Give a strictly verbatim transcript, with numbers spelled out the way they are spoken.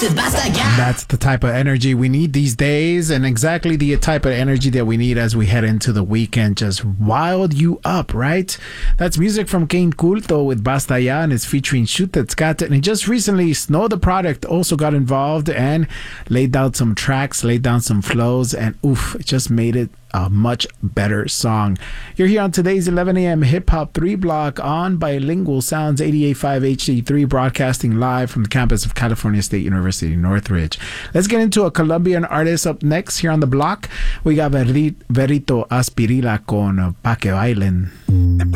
with Basta Ya. That's the type of energy we need these days, and exactly the type of energy that we need as we head into the weekend. Just wild you up, right? That's music from Kane Culto with Basta Ya, and it's featuring Shoot That's Got It. And just recently, Snow the Product also got involved and laid down some tracks, laid down some flows, and oof, it just made it a much better song. You're here on today's eleven a.m. Hip Hop three block on Bilingual Sounds eighty-eight point five H D three, broadcasting live from the campus of California State University, Northridge. Let's get into a Colombian artist up next here on the block. We got Verito Aspirila con Pa' Que Bailen.